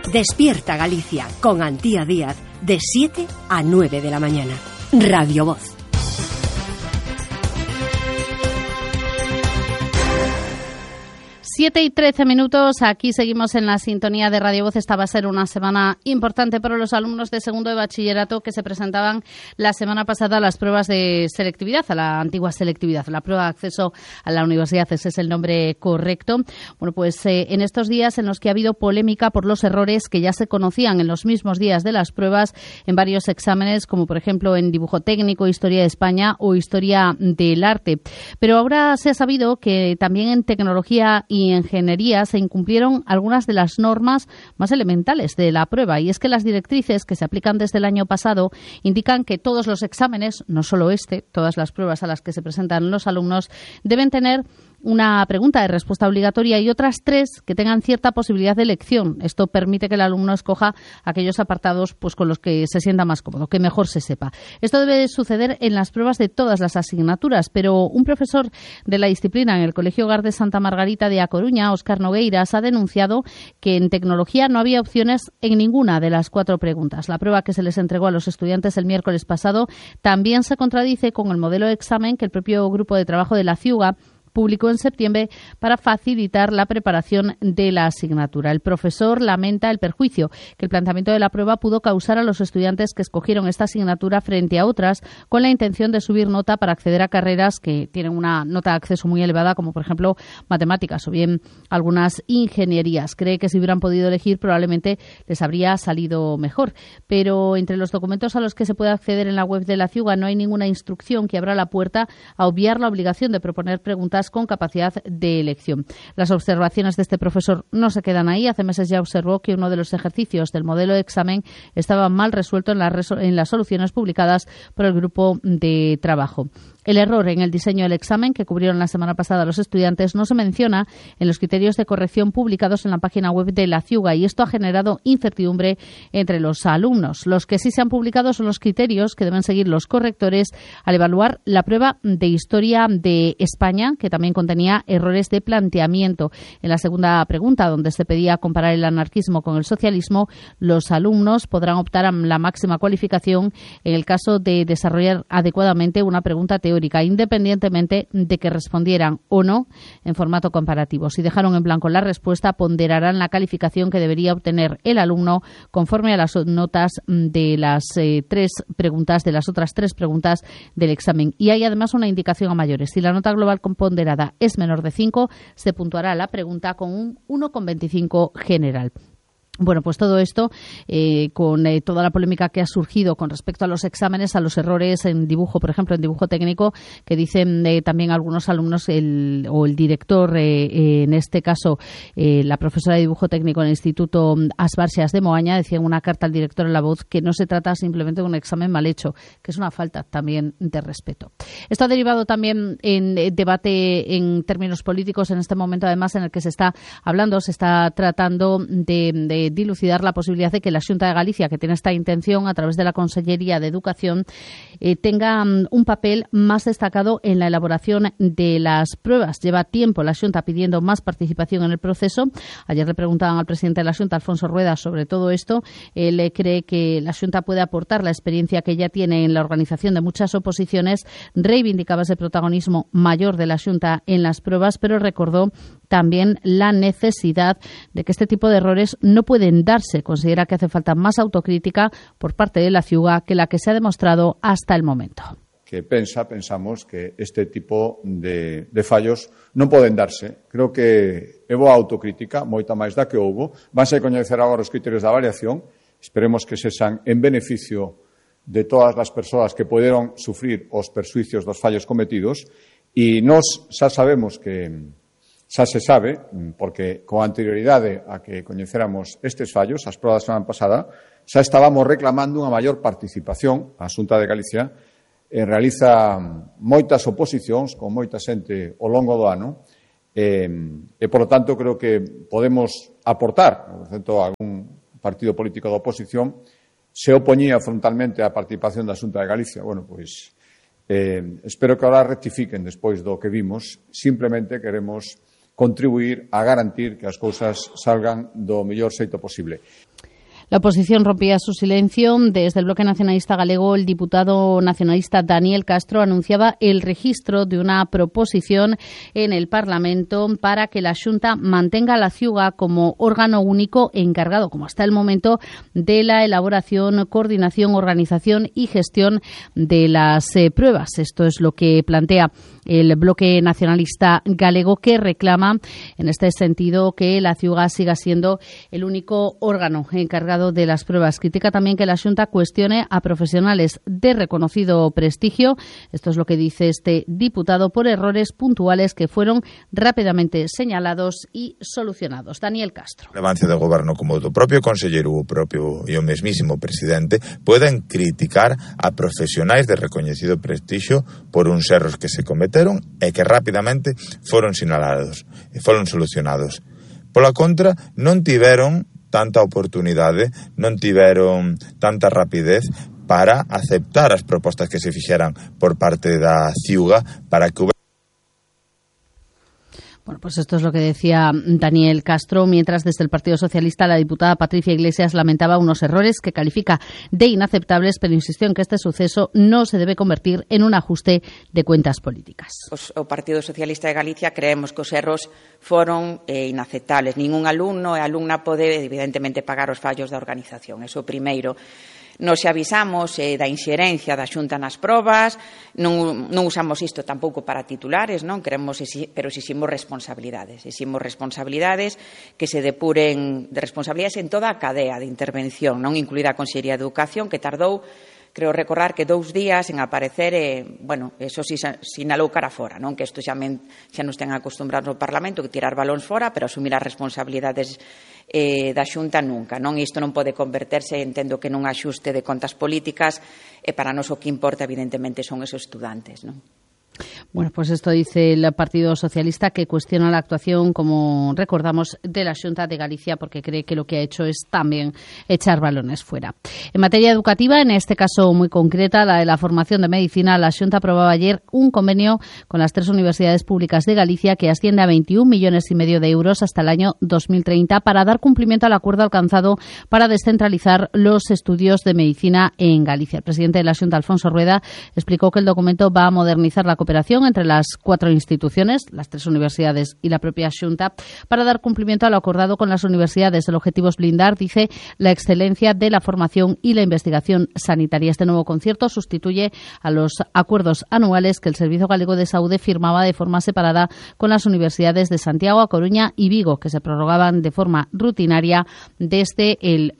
Despierta Galicia con Antía Díaz de 7 a 9 de la mañana. Radio Voz. Siete y 13 minutos, aquí seguimos en la sintonía de Radio Voz. Esta va a ser una semana importante para los alumnos de segundo de bachillerato que se presentaban la semana pasada a las pruebas de selectividad, a la antigua selectividad, la prueba de acceso a la universidad, ese es el nombre correcto. Bueno, pues en estos días en los que ha habido polémica por los errores que ya se conocían en los mismos días de las pruebas en varios exámenes, como por ejemplo en dibujo técnico, historia de España o historia del arte. Pero ahora se ha sabido que también en tecnología y ingeniería se incumplieron algunas de las normas más elementales de la prueba, y es que las directrices que se aplican desde el año pasado indican que todos los exámenes, no solo todas las pruebas a las que se presentan los alumnos, deben tener una pregunta de respuesta obligatoria y otras 3 que tengan cierta posibilidad de elección. Esto permite que el alumno escoja aquellos apartados pues con los que se sienta más cómodo, que mejor se sepa. Esto debe suceder en las pruebas de todas las asignaturas, pero un profesor de la disciplina en el Colegio Hogar de Santa Margarita de A Coruña, Óscar Nogueiras, ha denunciado que en tecnología no había opciones en ninguna de las 4 preguntas. La prueba que se les entregó a los estudiantes el miércoles pasado también se contradice con el modelo de examen que el propio grupo de trabajo de la CIUGA publicó en septiembre para facilitar la preparación de la asignatura. El profesor lamenta el perjuicio que el planteamiento de la prueba pudo causar a los estudiantes que escogieron esta asignatura frente a otras con la intención de subir nota para acceder a carreras que tienen una nota de acceso muy elevada, como por ejemplo matemáticas o bien algunas ingenierías. Cree que si hubieran podido elegir probablemente les habría salido mejor. Pero entre los documentos a los que se puede acceder en la web de la CIUGA no hay ninguna instrucción que abra la puerta a obviar la obligación de proponer preguntas con capacidad de elección. Las observaciones de este profesor no se quedan ahí. Hace meses ya observó que uno de los ejercicios del modelo de examen estaba mal resuelto en las soluciones publicadas por el grupo de trabajo. El error en el diseño del examen que cubrieron la semana pasada los estudiantes no se menciona en los criterios de corrección publicados en la página web de la CIUGA, y esto ha generado incertidumbre entre los alumnos. Los que sí se han publicado son los criterios que deben seguir los correctores al evaluar la prueba de historia de España, que también contenía errores de planteamiento. En la segunda pregunta, donde se pedía comparar el anarquismo con el socialismo, los alumnos podrán optar a la máxima cualificación en el caso de desarrollar adecuadamente una pregunta teórica, independientemente de que respondieran o no en formato comparativo. Si dejaron en blanco la respuesta, ponderarán la calificación que debería obtener el alumno conforme a las notas de las 3 preguntas, de las otras 3 preguntas del examen. Y hay además una indicación a mayores. Si la nota global ponderada es menor de 5, se puntuará la pregunta con un 1,25 general. Bueno, pues todo esto con toda la polémica que ha surgido con respecto a los exámenes, a los errores en dibujo, por ejemplo, en dibujo técnico, que dicen también algunos alumnos o el director, en este caso la profesora de dibujo técnico en el Instituto Asbarsias de Moaña, decía en una carta al director en La Voz que no se trata simplemente de un examen mal hecho, que es una falta también de respeto. Esto ha derivado también en debate en términos políticos en este momento, además, en el que se está tratando de dilucidar la posibilidad de que la Xunta de Galicia, que tiene esta intención a través de la Consellería de Educación, tenga un papel más destacado en la elaboración de las pruebas. Lleva tiempo la Xunta pidiendo más participación en el proceso. Ayer le preguntaban al presidente de la Xunta, Alfonso Rueda, sobre todo esto. Él cree que la Xunta puede aportar la experiencia que ya tiene en la organización de muchas oposiciones. Reivindicaba ese protagonismo mayor de la Xunta en las pruebas, pero recordó también la necesidad de que este tipo de errores no pueden darse. Considera que hace falta más autocrítica por parte de la CIUGA que la que se ha demostrado hasta el momento. Que pensamos que este tipo de fallos non poden darse. Creo que é boa autocrítica, moita máis da que houbo. Vanse a coñecer agora os criterios da avaliación. Esperemos que sexan en beneficio de todas as persoas que poderon sufrir os persuicios dos fallos cometidos, e nós xa sabemos que xa se sabe, porque con anterioridade a que coñeceramos estes fallos, as probas da semana pasada, xa estábamos reclamando unha maior participación. A Xunta de Galicia realiza moitas oposicións con moita xente ao longo do ano e, por lo tanto, creo que podemos aportar, por exemplo, algún partido político da oposición se opoñía frontalmente á participación da Xunta de Galicia. Bueno, pois espero que ahora rectifiquen despois do que vimos. Simplemente queremos contribuir a garantir que as cousas salgan do mellor xeito posible. La oposición rompía su silencio. Desde el Bloque Nacionalista Galego, el diputado nacionalista Daniel Castro anunciaba el registro de una proposición en el Parlamento para que la Xunta mantenga la Ciuga como órgano único encargado, como hasta el momento, de la elaboración, coordinación, organización y gestión de las pruebas. Esto es lo que plantea el Bloque Nacionalista Galego, que reclama en este sentido que la Ciuga siga siendo el único órgano encargado de las pruebas. Critica también que la Xunta cuestione a profesionales de reconocido prestigio, esto es lo que dice este diputado, por errores puntuales que fueron rápidamente señalados y solucionados. Daniel Castro. A relevancia do goberno como do propio conselleiro e o mesmísimo presidente poden criticar a profesionais de recoñecido prestixio por uns erros que se cometeron e que rapidamente foron sinalados e foron solucionados. Pola contra, non tiveron tanta oportunidade, non tiveron tanta rapidez para aceptar as propostas que se fixeran por parte da Ciuga para que Bueno, pues esto es lo que decía Daniel Castro, mientras desde el Partido Socialista la diputada Patricia Iglesias lamentaba unos errores que califica de inaceptables, pero insistió en que este suceso no se debe convertir en un ajuste de cuentas políticas. O Partido Socialista de Galicia creemos que os erros foron inaceptables. Ningún alumno e alumna pode, evidentemente, pagar os fallos da organización. Eso primeiro. Nos avisamos da inxerencia da Xunta nas probas, non usamos isto tampouco para titulares, non queremos, pero exiximos responsabilidades. Exiximos responsabilidades que se depuren de responsabilidades en toda a cadea de intervención, non incluída a Consellería de Educación, que tardou, creo recordar, que 2 días en aparecer, eso sí sinalou cara fora, non? Que isto xa nos ten acostumbrados no Parlamento, que tirar balóns fora, pero asumir as responsabilidades da Xunta nunca, non? Isto non pode converterse, entendo que nun axuste de contas políticas, e para nós o que importa, evidentemente, son esos estudantes, non? Bueno, pues esto dice el Partido Socialista, que cuestiona la actuación, como recordamos, de la Xunta de Galicia, porque cree que lo que ha hecho es también echar balones fuera. En materia educativa, en este caso muy concreta, la de la formación de medicina, la Xunta aprobaba ayer un convenio con las 3 universidades públicas de Galicia que asciende a 21,5 millones de euros hasta el año 2030 para dar cumplimiento al acuerdo alcanzado para descentralizar los estudios de medicina en Galicia. El presidente de la Xunta, Alfonso Rueda, explicó que el documento va a modernizar la cooperación entre las 4 instituciones, las 3 universidades y la propia Xunta, para dar cumplimiento a lo acordado con las universidades. El objetivo es blindar, dice, la excelencia de la formación y la investigación sanitaria. Este nuevo concierto sustituye a los acuerdos anuales que el Servicio Galego de Saúde firmaba de forma separada con las universidades de Santiago, A Coruña y Vigo, que se prorrogaban de forma rutinaria desde el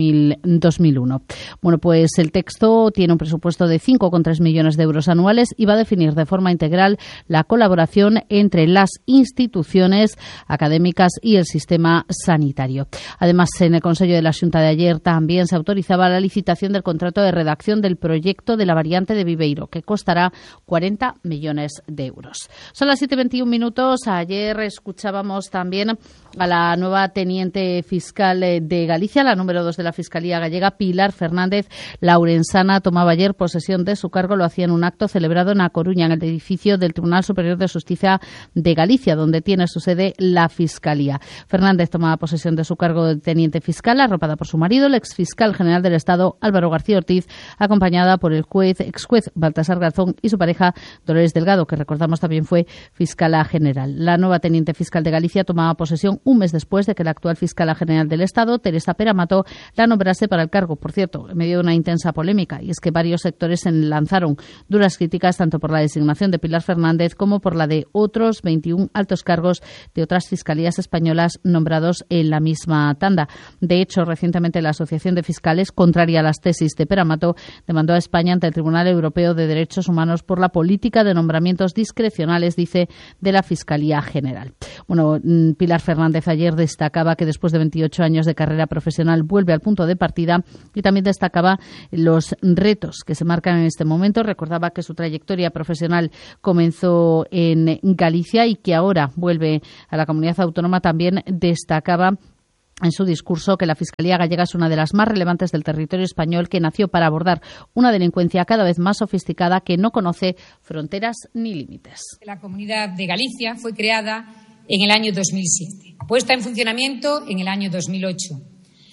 2001. Bueno, pues el texto tiene un presupuesto de 5,3 millones de euros anuales y va a definir de forma integral la colaboración entre las instituciones académicas y el sistema sanitario. Además, en el Consejo de la Xunta de ayer también se autorizaba la licitación del contrato de redacción del proyecto de la variante de Viveiro, que costará 40 millones de euros. Son las 7:21. Ayer escuchábamos también a la nueva teniente fiscal de Galicia, la número 2 de la Fiscalía Gallega, Pilar Fernández Laurensana. Tomaba ayer posesión de su cargo, lo hacía en un acto celebrado en A Coruña, en el edificio del Tribunal Superior de Justicia de Galicia, donde tiene su sede la Fiscalía. Fernández tomaba posesión de su cargo de teniente fiscal, arropada por su marido, el exfiscal general del Estado, Álvaro García Ortiz, acompañada por el exjuez Baltasar Garzón y su pareja, Dolores Delgado, que recordamos también fue fiscala general. La nueva teniente fiscal de Galicia tomaba posesión un mes después de que la actual fiscala general del Estado, Teresa Peramato, la nombrase para el cargo. Por cierto, en medio de una intensa polémica, y es que varios sectores lanzaron duras críticas tanto por la designación de Pilar Fernández como por la de otros 21 altos cargos de otras fiscalías españolas nombrados en la misma tanda. De hecho, recientemente la Asociación de Fiscales, contraria a las tesis de Peramato, demandó a España ante el Tribunal Europeo de Derechos Humanos por la política de nombramientos discrecionales, dice, de la Fiscalía General. Bueno, Pilar Fernández ayer destacaba que después de 28 años de carrera profesional vuelve al punto de partida, y también destacaba los retos que se marcan en este momento. Recordaba que su trayectoria profesional comenzó en Galicia y que ahora vuelve a la comunidad autónoma. También destacaba en su discurso que la Fiscalía Gallega es una de las más relevantes del territorio español, que nació para abordar una delincuencia cada vez más sofisticada que no conoce fronteras ni límites. La Comunidad de Galicia fue creada en el año 2007, puesta en funcionamiento en el año 2008.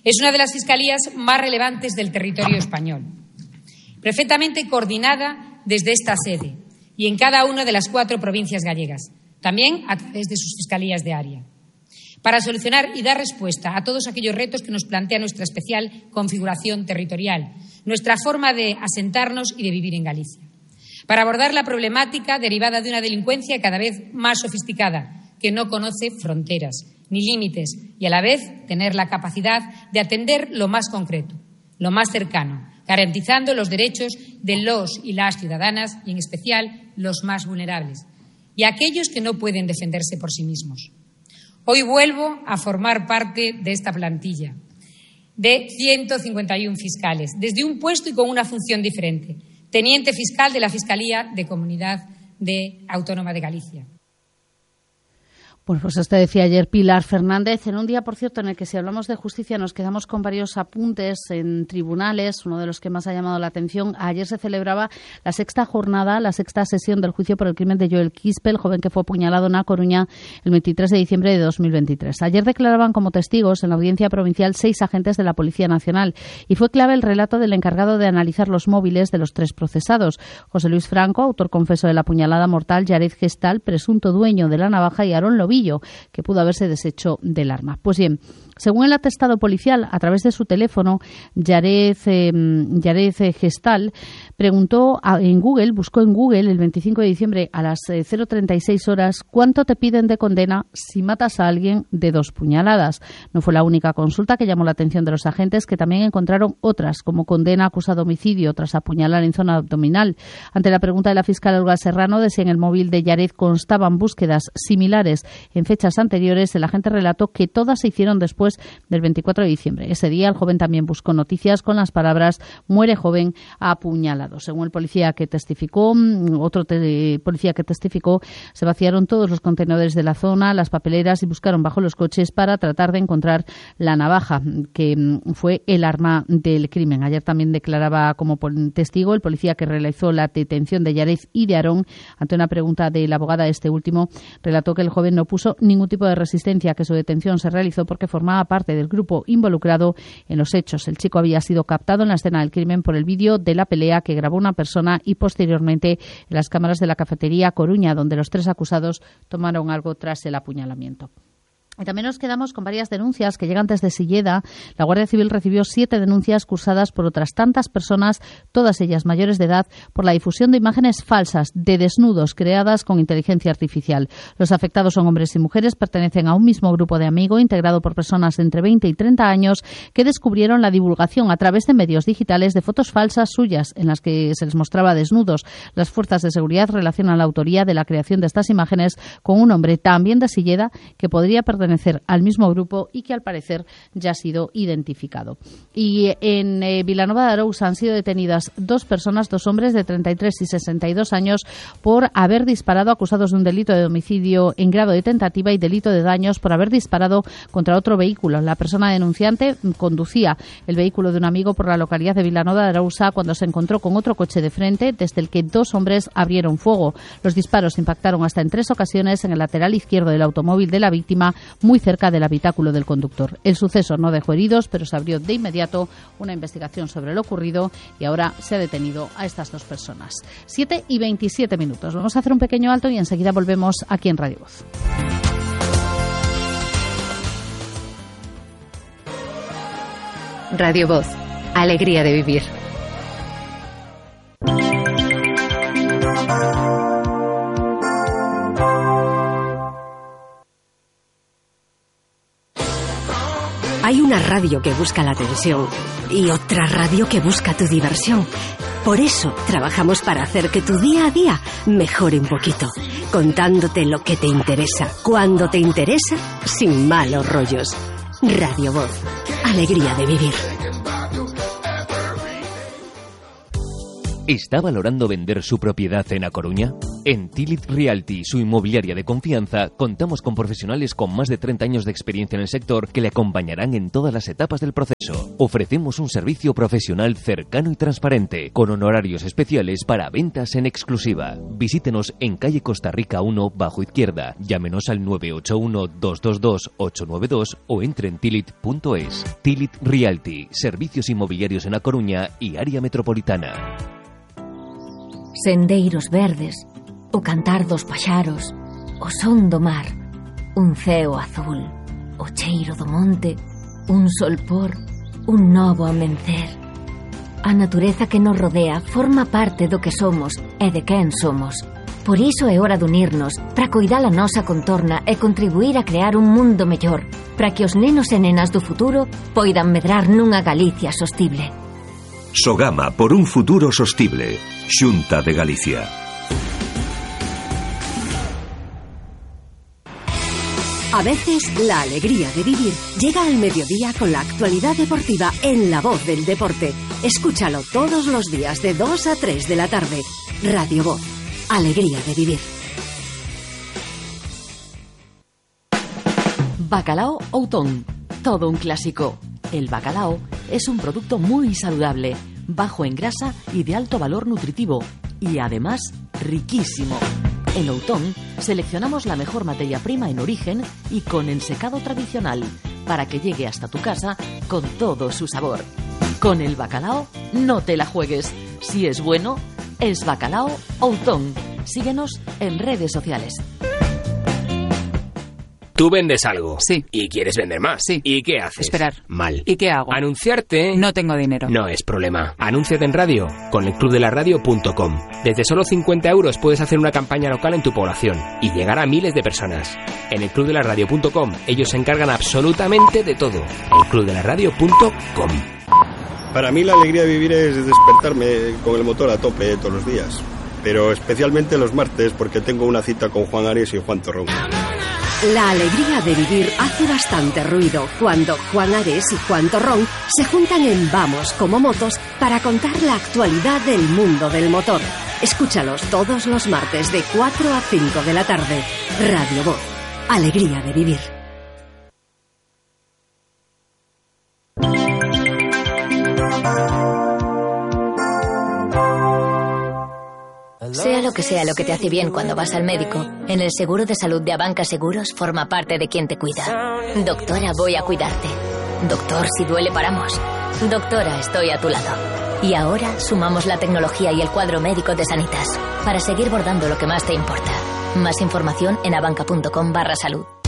Es una de las fiscalías más relevantes del territorio español, perfectamente coordinada desde esta sede y en cada una de las 4 provincias gallegas, también a través de sus fiscalías de área, para solucionar y dar respuesta a todos aquellos retos que nos plantea nuestra especial configuración territorial, nuestra forma de asentarnos y de vivir en Galicia, para abordar la problemática derivada de una delincuencia cada vez más sofisticada, que no conoce fronteras ni límites, y a la vez tener la capacidad de atender lo más concreto, lo más cercano, garantizando los derechos de los y las ciudadanas y, en especial, los más vulnerables y aquellos que no pueden defenderse por sí mismos. Hoy vuelvo a formar parte de esta plantilla de 151 fiscales, desde un puesto y con una función diferente, teniente fiscal de la Fiscalía de Comunidad Autónoma de Galicia. Bueno, pues esto decía ayer Pilar Fernández, en un día, por cierto, en el que si hablamos de justicia nos quedamos con varios apuntes en tribunales. Uno de los que más ha llamado la atención: ayer se celebraba la 6ª jornada, la 6ª sesión del juicio por el crimen de Joel Quispe, el joven que fue apuñalado en A Coruña el 23 de diciembre de 2023. Ayer declaraban como testigos en la audiencia provincial 6 agentes de la Policía Nacional y fue clave el relato del encargado de analizar los móviles de los 3 procesados: José Luis Franco, autor confeso de la apuñalada mortal; Yared Gestal, presunto dueño de la navaja; y Aarón Lobillo, que pudo haberse deshecho del arma. Pues bien, según el atestado policial, a través de su teléfono, Yared Gestal buscó en Google el 25 de diciembre a las 0:36 horas cuánto te piden de condena si matas a alguien de 2 puñaladas. No fue la única consulta que llamó la atención de los agentes, que también encontraron otras, como condena acusado de homicidio tras apuñalar en zona abdominal. Ante la pregunta de la fiscal Olga Serrano de si en el móvil de Yared constaban búsquedas similares en fechas anteriores, el agente relató que todas se hicieron después del 24 de diciembre. Ese día el joven también buscó noticias con las palabras "muere joven apuñalado". Según el policía que testificó, se vaciaron todos los contenedores de la zona, las papeleras, y buscaron bajo los coches para tratar de encontrar la navaja, que fue el arma del crimen. Ayer también declaraba como testigo el policía que realizó la detención de Yared y de Aarón. Ante una pregunta de la abogada de este último, relató que el joven no puso ningún tipo de resistencia, que su detención se realizó porque formaba parte del grupo involucrado en los hechos. El chico había sido captado en la escena del crimen por el vídeo de la pelea que grabó una persona y posteriormente en las cámaras de la cafetería Coruña, donde los 3 acusados tomaron algo tras el apuñalamiento. Y también nos quedamos con varias denuncias que llegan desde Silleda. La Guardia Civil recibió 7 denuncias cursadas por otras tantas personas, todas ellas mayores de edad, por la difusión de imágenes falsas de desnudos creadas con inteligencia artificial. Los afectados son hombres y mujeres, pertenecen a un mismo grupo de amigos integrado por personas entre 20 y 30 años que descubrieron la divulgación a través de medios digitales de fotos falsas suyas en las que se les mostraba desnudos. Las fuerzas de seguridad relacionan la autoría de la creación de estas imágenes con un hombre también de Silleda que podría pertenecer al mismo grupo y que al parecer ya ha sido identificado. Y en Vilanova de Arousa han sido detenidas 2 personas, 2 hombres de 33 y 62 años, por haber disparado, acusados de un delito de homicidio en grado de tentativa y delito de daños por haber disparado contra otro vehículo. La persona denunciante conducía el vehículo de un amigo por la localidad de Vilanova de Arousa cuando se encontró con otro coche de frente, desde el que 2 hombres abrieron fuego. Los disparos impactaron hasta en 3 ocasiones en el lateral izquierdo del automóvil de la víctima, muy cerca del habitáculo del conductor. El suceso no dejó heridos, pero se abrió de inmediato una investigación sobre lo ocurrido y ahora se ha detenido a estas 2 personas. 7:27 minutos. Vamos a hacer un pequeño alto y enseguida volvemos aquí en Radio Voz. Radio Voz. Alegría de vivir. Hay una radio que busca la atención y otra radio que busca tu diversión. Por eso trabajamos para hacer que tu día a día mejore un poquito, contándote lo que te interesa, cuando te interesa, sin malos rollos. Radio Voz. Alegría de vivir. ¿Está valorando vender su propiedad en A Coruña? En Tilit Realty, su inmobiliaria de confianza, contamos con profesionales con más de 30 años de experiencia en el sector que le acompañarán en todas las etapas del proceso. Ofrecemos un servicio profesional cercano y transparente, con honorarios especiales para ventas en exclusiva. Visítenos en calle Costa Rica 1, bajo izquierda. Llámenos al 981-222-892 o entre en tilit.es. Tilit Realty, servicios inmobiliarios en A Coruña y área metropolitana. Sendeiros verdes, o cantar dos paxaros, o son do mar, un ceo azul, o cheiro do monte, un solpor, un novo amencer. A natureza que nos rodea forma parte do que somos e de quen somos. Por iso é hora de unirnos para coidar a nosa contorna e contribuir a crear un mundo mellor, para que os nenos e nenas do futuro poidan medrar nunha Galicia sostible. Sogama por un futuro sostible. Xunta de Galicia. A veces la alegría de vivir llega al mediodía con la actualidad deportiva en La Voz del Deporte. Escúchalo todos los días de 2 a 3 de la tarde. Radio Voz. Alegría de vivir. Bacalao Outón. Todo un clásico. El bacalao es un producto muy saludable, bajo en grasa y de alto valor nutritivo, y además riquísimo. En Outón seleccionamos la mejor materia prima en origen y con ensecado tradicional, para que llegue hasta tu casa con todo su sabor. Con el bacalao no te la juegues. Si es bueno, es Bacalao Outón. Síguenos en redes sociales. Tú vendes algo. Sí. Y quieres vender más. Sí. ¿Y qué haces? Esperar. Mal. ¿Y qué hago? Anunciarte. No tengo dinero. No es problema. Anúnciate en radio con elclubdelaradio.com. Desde solo 50 euros puedes hacer una campaña local en tu población y llegar a miles de personas. En elclubdelaradio.com ellos se encargan absolutamente de todo. elclubdelaradio.com. Para mí la alegría de vivir es despertarme con el motor a tope todos los días. Pero especialmente los martes porque tengo una cita con Juan Ares y Juan Torrón. La alegría de vivir hace bastante ruido cuando Juan Ares y Juan Torrón se juntan en Vamos como Motos para contar la actualidad del mundo del motor. Escúchalos todos los martes de 4 a 5 de la tarde. Radio Voz. Alegría de vivir. Sea lo que te hace bien cuando vas al médico, en el seguro de salud de Abanca Seguros forma parte de quien te cuida. Doctora, voy a cuidarte. Doctor, si duele paramos. Doctora, estoy a tu lado. Y ahora sumamos la tecnología y el cuadro médico de Sanitas para seguir bordando lo que más te importa. Más información en abanca.com/salud.